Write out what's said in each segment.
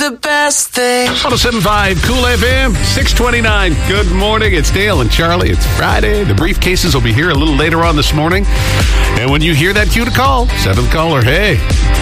the best thing. 107.5 Cool FM, 629. Good morning. It's Dale and Charlie. It's Friday. The briefcases will be here a little later on this morning. And when you hear that cue to call, say to the caller, hey,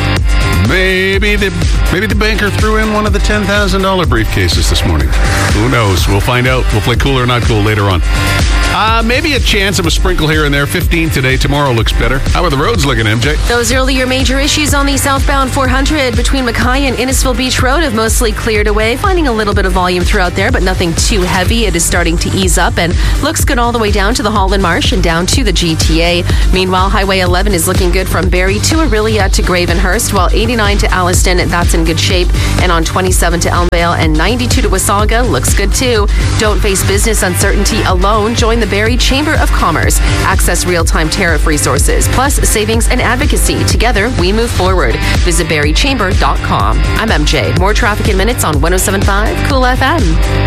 maybe the banker threw in one of the $10,000 briefcases this morning. Who knows? We'll find out. We'll play Cool or Not Cool later on. Maybe a chance of a sprinkle here and there. 15 today. Tomorrow looks better. How are the roads looking, MJ? Those earlier major issues on the southbound 400 between Mackay and Innisfil Beach Road have mostly cleared away. Finding a little bit of volume throughout there, but nothing too heavy. It is starting to ease up and looks good all the way down to the Holland Marsh and down to the GTA. Meanwhile, Highway 11 is looking good from Barrie to Orillia to Gravenhurst, while 89 to Alliston, that's in good shape. And on 27 to Elmvale and 92 to Wasaga looks good too. Don't face business uncertainty alone. Join the Barrie Chamber of Commerce. Access real-time tariff resources, plus savings and advocacy. Together, we move forward. Visit barriechamber.com. I'm MJ. More traffic in minutes on 107.5 Cool FM.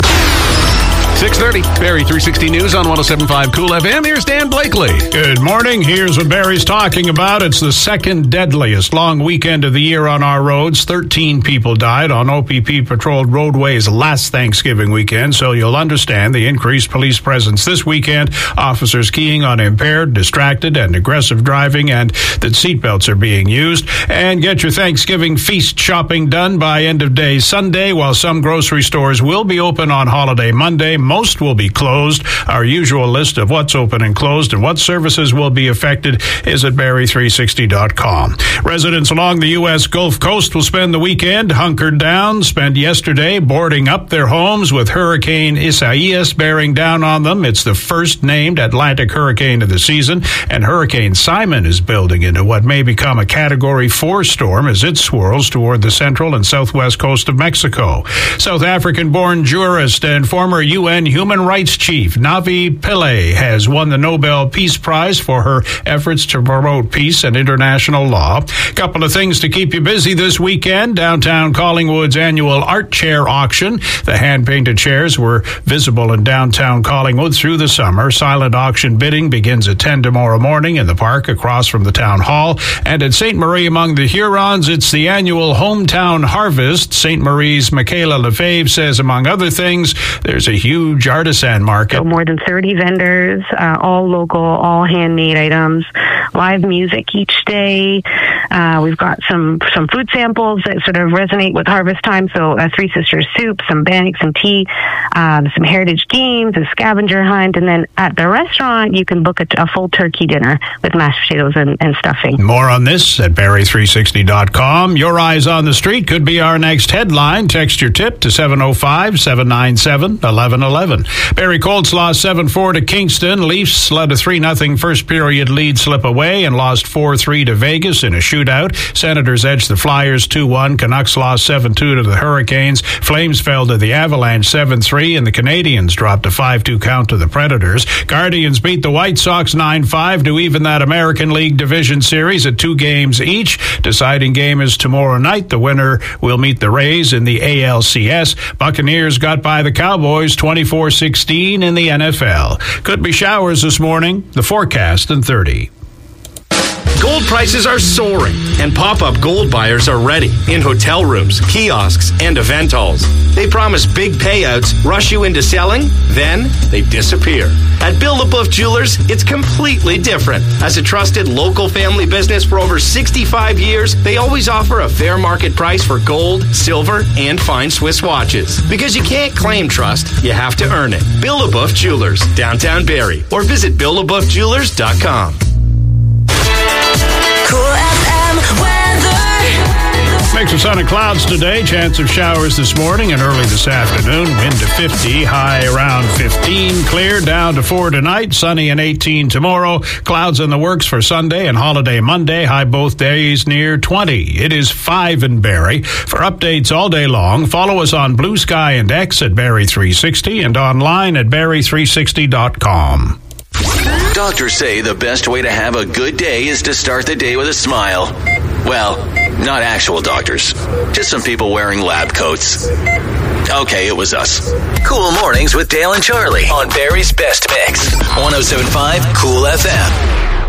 6:30, Barrie 360 News on 107.5 Cool FM. Here's Dan Blakely. Good morning. Here's what Barrie's talking about. It's the second deadliest long weekend of the year on our roads. 13 people died on OPP-patrolled roadways last Thanksgiving weekend, so you'll understand the increased police presence this weekend. Officers keying on impaired, distracted, and aggressive driving, and that seatbelts are being used. And get your Thanksgiving feast shopping done by end of day Sunday, while some grocery stores will be open on holiday Monday. Most will be closed. Our usual list of what's open and closed and what services will be affected is at barrie360.com. Residents along the U.S. Gulf Coast will spend the weekend hunkered down, spent yesterday boarding up their homes with Hurricane Isaias bearing down on them. It's the first named Atlantic hurricane of the season, and Hurricane Simon is building into what may become a Category 4 storm as it swirls toward the central and southwest coast of Mexico. South African-born jurist and former UN Human Rights Chief Navi Pillay has won the Nobel Peace Prize for her efforts to promote peace and international law. Couple of things to keep you busy this weekend. Downtown Collingwood's annual art chair auction. The hand-painted chairs were visible in downtown Collingwood through the summer. Silent auction bidding begins at 10 tomorrow morning in the park across from the town hall. And at St. Marie among the Hurons, it's the annual Hometown Harvest. St. Marie's Michaela Lefebvre says, among other things, there's a huge artisan market. So more than 30 vendors, all local, all handmade items, live music each day. We've got some food samples that sort of resonate with harvest time. So Three Sisters soup, some bags, some tea, some heritage games, a scavenger hunt. And then at the restaurant, you can book a full turkey dinner with mashed potatoes and stuffing. More on this at barrie360.com. Your eyes on the street could be our next headline. Text your tip to 705-797-1111. Barrie Coldslaw 7-4 to Kingston. Leafs let a 3-0 first period lead slip away and lost 4-3 to Vegas in a shootout. Senators edged the Flyers 2-1. Canucks lost 7-2 to the Hurricanes. Flames fell to the Avalanche 7-3, and the Canadiens dropped a 5-2 count to the Predators. Guardians beat the White Sox 9-5 to even that American League Division Series at 2 games each. Deciding game is tomorrow night. The winner will meet the Rays in the ALCS. Buccaneers got by the Cowboys 24-16 in the NFL. Could be showers this morning. The forecast in 30. Gold prices are soaring, and pop-up gold buyers are ready in hotel rooms, kiosks, and event halls. They promise big payouts, rush you into selling, then they disappear. At Bill LaBeouf Jewelers, it's completely different. As a trusted local family business for over 65 years, they always offer a fair market price for gold, silver, and fine Swiss watches. Because you can't claim trust, you have to earn it. Bill LaBeouf Jewelers, downtown Barrie, or visit BillLaBeoufJewelers.com. Cool FM weather. Mix of sun and clouds today. Chance of showers this morning and early this afternoon. Wind to 50, high around 15. Clear down to 4 tonight. Sunny and 18 tomorrow. Clouds in the works for Sunday and holiday Monday. High both days near 20. It is 5 in Barrie. For updates all day long, follow us on Blue Sky and X at Barrie360 and online at Barrie360.com. Doctors say the best way to have a good day is to start the day with a smile. Well, not actual doctors. Just some people wearing lab coats. Okay, it was us. Cool Mornings with Dale and Charlie on Barrie's Best Mix. 107.5 Cool FM.